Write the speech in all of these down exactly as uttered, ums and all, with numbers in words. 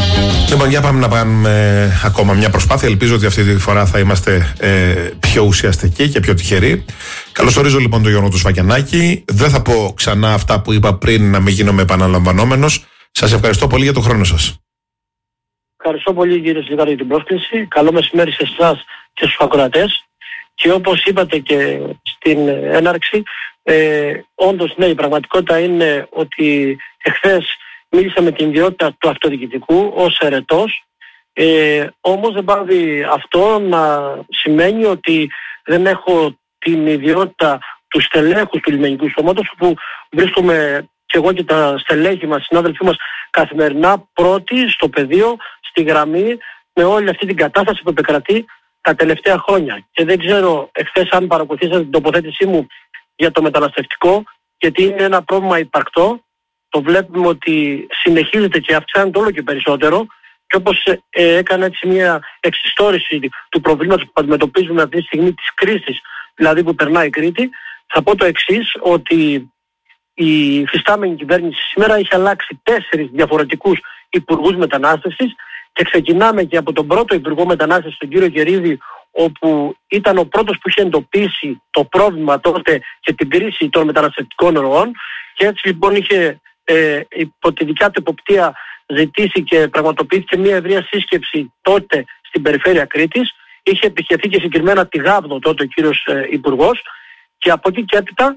Λοιπόν, για πάμε να κάνουμε ακόμα μια προσπάθεια. Ελπίζω ότι αυτή τη φορά θα είμαστε ε, πιο ουσιαστικοί και πιο τυχεροί. Καλωσορίζω λοιπόν τον Γιώργο του Σφακιανάκη. Δεν θα πω ξανά αυτά που είπα πριν, να μην γίνομαι επαναλαμβανόμενος. Σας ευχαριστώ πολύ για τον χρόνο σας. Ευχαριστώ πολύ, κύριε Σλιγάρη, για την πρόσκληση. Καλό μεσημέρι σε εσάς και στους ακροατές. Και όπως είπατε και στην έναρξη, ε, όντως ναι, η πραγματικότητα είναι ότι εχθές μίλησα με την ιδιότητα του αυτοδιοικητικού ως ερετός, ε, όμως δεν πάβει αυτό να σημαίνει ότι δεν έχω την ιδιότητα του στελέχους του λιμενικού σώματος, όπου βρίσκομαι και εγώ και τα στελέχη μας, συνάδελφοί μας, καθημερινά πρώτοι στο πεδίο, στη γραμμή, με όλη αυτή την κατάσταση που επικρατεί τα τελευταία χρόνια. Και δεν ξέρω εχθές αν παρακολουθήσατε την τοποθέτησή μου για το μεταναστευτικό, γιατί είναι ένα πρόβλημα υπαρκτό. Το βλέπουμε ότι συνεχίζεται και αυξάνεται όλο και περισσότερο, και όπως ε, έκανα έτσι μια εξιστόρηση του προβλήματος που αντιμετωπίζουμε αυτή τη στιγμή, της κρίσης δηλαδή που περνάει η Κρήτη, θα πω το εξής, ότι η φυστάμενη κυβέρνηση σήμερα έχει αλλάξει τέσσερις διαφορετικούς υπουργούς μετανάστευσης, και ξεκινάμε και από τον πρώτο υπουργό μετανάστευσης, τον κύριο Κερίδη, όπου ήταν ο πρώτος που είχε εντοπίσει το πρόβλημα τότε και την κρίση των μεταναστευτικών ροών, και έτσι λοιπόν είχε ε, υπό τη δικιά του εποπτεία ζητήσει και πραγματοποιήθηκε μια ευρεία σύσκεψη τότε στην περιφέρεια Κρήτης. Είχε επιχειρηθεί και συγκεκριμένα τη Γάβδο τότε ο κύριος ε, υπουργός, και από εκεί και έπειτα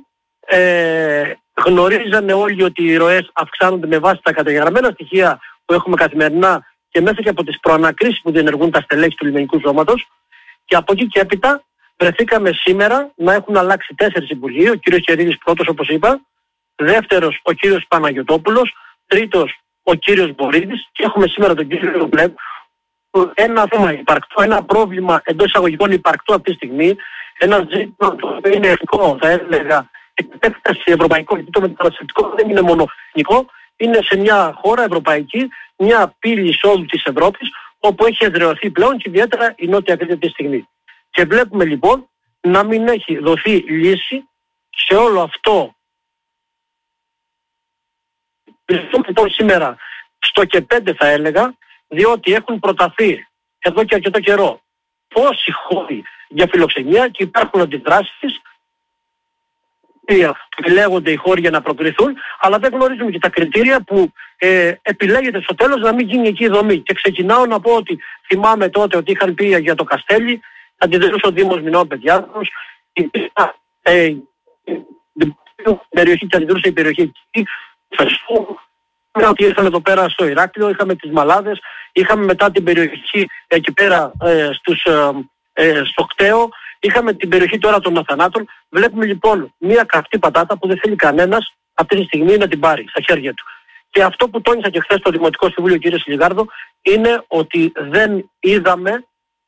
ε, γνωρίζανε όλοι ότι οι ροές αυξάνονται με βάση τα καταγεγραμμένα στοιχεία που έχουμε καθημερινά και μέσα και από τις προανακρίσεις που διενεργούν τα στελέχη του λιμενικού σώματος. Και από εκεί και έπειτα βρεθήκαμε σήμερα να έχουν αλλάξει τέσσερις υπουργοί. Ο κύριος Κερίδης πρώτος, όπως είπα, δεύτερος ο κύριος Παναγιωτόπουλος, τρίτος ο κύριος Βορύδης, και έχουμε σήμερα τον κύριο Μπλε. Ένα θέμα υπαρκτό, ένα πρόβλημα εντός εισαγωγικών υπαρκτό αυτή τη στιγμή, ένα ζήτημα το οποίο είναι εθνικό, θα έλεγα, επέκταση ευρωπαϊκό, γιατί το μεταναστευτικό δεν είναι μόνο εθνικό, είναι σε μια χώρα ευρωπαϊκή, μια πύλη εισόδου της Ευρώπης, όπου έχει εδραιωθεί πλέον και ιδιαίτερα η Νότια Κρήτη αυτή τη στιγμή. Και βλέπουμε λοιπόν να μην έχει δοθεί λύση σε όλο αυτό. Βρισκόμαστε λοιπόν σήμερα στο και πέντε, θα έλεγα, διότι έχουν προταθεί εδώ και αρκετό καιρό πόσοι χώροι για φιλοξενία, και υπάρχουν αντιδράσεις, επιλέγονται οι χώροι για να προκριθούν, αλλά δεν γνωρίζουμε και τα κριτήρια που ε, επιλέγεται στο τέλος να μην γίνει εκεί η δομή. Και ξεκινάω να πω ότι θυμάμαι τότε ότι είχαν πει για το Καστέλι, αντιδρούσε ο Δήμος Μινώου Παιδιάδος, η ε, περιοχή και αντιδρούσε η περιοχή εκεί, ότι ήρθαν εδώ πέρα στο Ηράκλειο, είχαμε τις Μαλάδες, είχαμε μετά την περιοχή εκεί πέρα ε, στους, ε, ε, στο Κταίο, είχαμε την περιοχή τώρα των Αθανάτων. Βλέπουμε λοιπόν μια καυτή πατάτα που δεν θέλει κανένας αυτή τη στιγμή να την πάρει στα χέρια του. Και αυτό που τόνισα και χθες στο Δημοτικό Συμβούλιο, κύριε Σιλιγάρδο, είναι ότι δεν είδαμε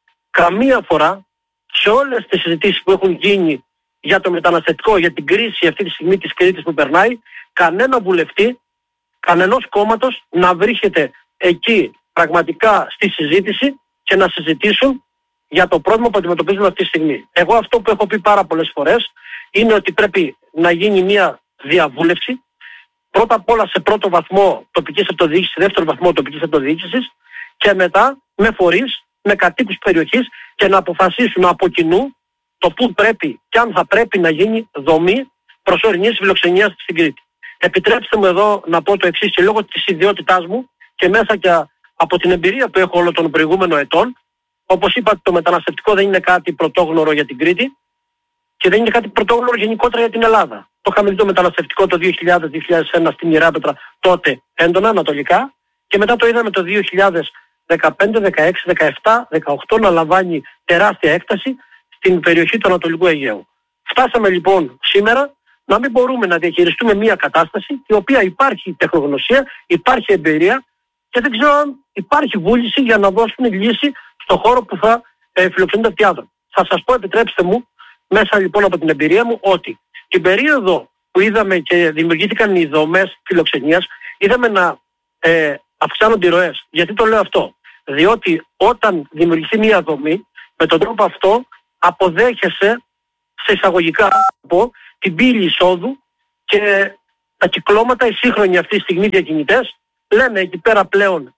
καμία φορά σε όλες τις συζητήσεις που έχουν γίνει για το μεταναστευτικό, για την κρίση αυτή τη στιγμή της Κρήτης που περνάει, κανένα βουλευτή κανενός κόμματος να βρίσκεται εκεί πραγματικά στη συζήτηση και να συζητήσουν για το πρόβλημα που αντιμετωπίζουμε αυτή τη στιγμή. Εγώ αυτό που έχω πει πάρα πολλές φορές είναι ότι πρέπει να γίνει μια διαβούλευση, πρώτα απ' όλα σε πρώτο βαθμό τοπικής αυτοδιοίκησης, σε δεύτερο βαθμό τοπικής αυτοδιοίκησης, και μετά με φορείς, με κατοίκους περιοχής, και να αποφασίσουν από κοινού το πού πρέπει και αν θα πρέπει να γίνει δομή προσωρινής φιλοξενίας στην Κρήτη. Επιτρέψτε μου εδώ να πω το εξής, και λόγω της ιδιότητάς μου και μέσα και από την εμπειρία που έχω όλων των προηγούμενων ετών, όπως είπα, το μεταναστευτικό δεν είναι κάτι πρωτόγνωρο για την Κρήτη και δεν είναι κάτι πρωτόγνωρο γενικότερα για την Ελλάδα. Το είχαμε δει το μεταναστευτικό το δύο χιλιάδες με δύο χιλιάδες ένα στην Ιεράπετρα τότε έντονα, ανατολικά, και μετά το είδαμε το δύο χιλιάδες δεκαπέντε, δεκαέξι, δεκαεπτά, δεκαοκτώ να λαμβάνει τεράστια έκταση στην περιοχή του Ανατολικού Αιγαίου. Φτάσαμε λοιπόν σήμερα να μην μπορούμε να διαχειριστούμε μια κατάσταση η οποία υπάρχει τεχνογνωσία, υπάρχει εμπειρία, και δεν ξέρω αν υπάρχει βούληση για να δώσουν λύση στον χώρο που θα ε, φιλοξενούνται αυτοί οι άνθρωποι. Θα σας πω, επιτρέψτε μου, μέσα λοιπόν από την εμπειρία μου, ότι την περίοδο που είδαμε και δημιουργήθηκαν οι δομές φιλοξενίας, είδαμε να ε, αυξάνονται οι ροές. Γιατί το λέω αυτό? Διότι όταν δημιουργηθεί μια δομή, με τον τρόπο αυτό αποδέχεσαι σε εισαγωγικά από την πύλη εισόδου, και τα κυκλώματα, οι σύγχρονοι αυτή τη στιγμή διακινητές, λένε εκεί πέρα πλέον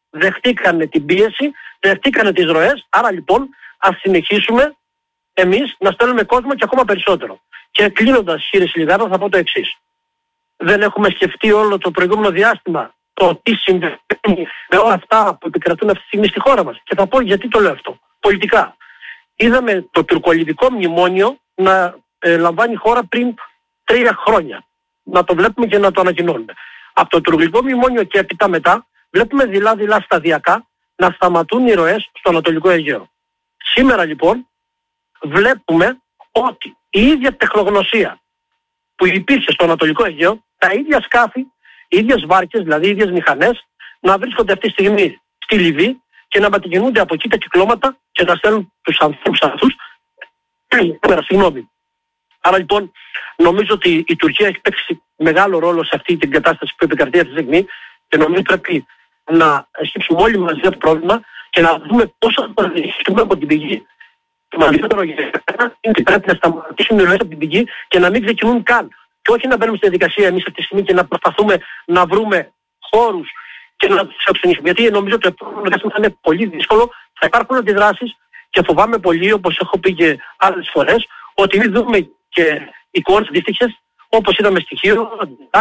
δεχτήκανε την πίεση, δεχτήκανε τις ροές. Άρα λοιπόν ας συνεχίσουμε εμείς να στέλνουμε κόσμο και ακόμα περισσότερο. Και κλείνοντας, κύριε Σιλιγάρα, θα πω το εξής. Δεν έχουμε σκεφτεί όλο το προηγούμενο διάστημα το τι συμβαίνει με όλα αυτά που επικρατούν αυτή τη στιγμή στη χώρα μας. Και θα πω γιατί το λέω αυτό. Πολιτικά. Είδαμε το τουρκολιβικό μνημόνιο να ε, λαμβάνει χώρα πριν τρία χρόνια. Να το βλέπουμε και να το ανακοινώνουμε. Από το τουρκολιβικό μνημόνιο και έπειτα μετά βλέπουμε δειλά-δειλά σταδιακά να σταματούν οι ροές στο Ανατολικό Αιγαίο. Σήμερα λοιπόν βλέπουμε ότι η ίδια τεχνογνωσία που υπήρχε στο Ανατολικό Αιγαίο, τα ίδια σκάφη, οι ίδιες βάρκες, δηλαδή οι ίδιες μηχανές, να βρίσκονται αυτή τη στιγμή στη Λιβύη και να μετακινούνται από εκεί τα κυκλώματα και να στέλνουν τους ανθρώπους αυτούς. Συγγνώμη. Άρα λοιπόν νομίζω ότι η Τουρκία έχει παίξει μεγάλο ρόλο σε αυτή την κατάσταση που επικρατεί αυτή τη στιγμή και νομίζω πρέπει να σκύψουμε όλοι μαζί το πρόβλημα και να δούμε πώς θα το διαχειριστούμε από την πηγή. Το μεγαλύτερο για εμένα είναι ότι πρέπει να σταματήσουν οι ροές από την πηγή και να μην ξεκινούν καν. Και όχι να μπαίνουμε στη διαδικασία εμείς αυτή τη στιγμή και να προσπαθούμε να βρούμε χώρους και να τους εξοξενήσουμε. Γιατί νομίζω ότι το επόμενο διάστημα θα είναι πολύ δύσκολο, θα υπάρχουν αντιδράσεις και φοβάμαι πολύ, όπως έχω πει και άλλες φορές, ότι μην δούμε και εικόνες αντίστοιχες, όπως είδαμε στοιχείο,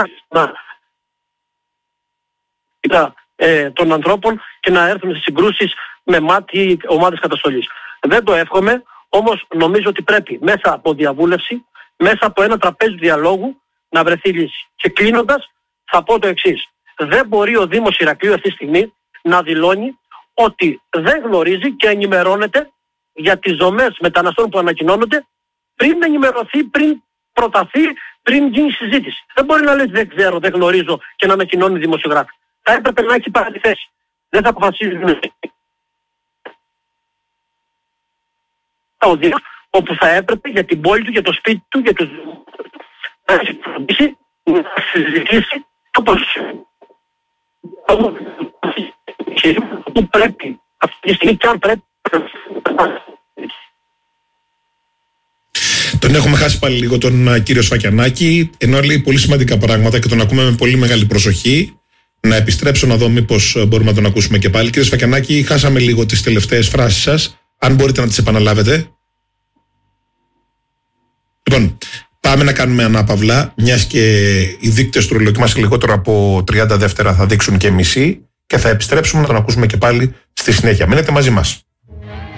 να ε, των ανθρώπων και να έρθουν σε συγκρούσεις με μάτι ομάδες καταστολής. Δεν το εύχομαι, όμως νομίζω ότι πρέπει μέσα από διαβούλευση, μέσα από ένα τραπέζι διαλόγου να βρεθεί λύση. Και κλείνοντας θα πω το εξής. Δεν μπορεί ο Δήμος Ηρακλείου αυτή τη στιγμή να δηλώνει ότι δεν γνωρίζει και ενημερώνεται για τις δομές μεταναστών που ανακοινώνονται πριν ενημερωθεί, πριν προταθεί, πριν γίνει συζήτηση. Δεν μπορεί να λέει δεν ξέρω, δεν γνωρίζω και να ανακοινώνει δημοσιογράφοι. Θα έπρεπε να έχει πάρει θέση. Δεν θα αποφασίζει ο Δήμος, όπου θα έπρεπε για την πόλη του, για το σπίτι του, για τους να έχει φροντίσει, να συζητήσει όπως που πρέπει αυτή τη στιγμή και αν πρέπει. Τον έχουμε χάσει πάλι λίγο τον κύριο Σφακιανάκη, ενώ λέει πολύ σημαντικά πράγματα και τον ακούμε με πολύ μεγάλη προσοχή. Να επιστρέψω να δω μήπως μπορούμε να τον ακούσουμε και πάλι. Κύριε Σφακιανάκη, χάσαμε λίγο τις τελευταίες φράσεις σας. Αν μπορείτε να τις επαναλάβετε. Λοιπόν, πάμε να κάνουμε ανάπαυλα, μιας και οι δείκτες του ρολογιού μας λιγότερο από τριάντα δεύτερα θα δείξουν και μισή και θα επιστρέψουμε να τον ακούσουμε και πάλι στη συνέχεια. Μείνετε μαζί μας.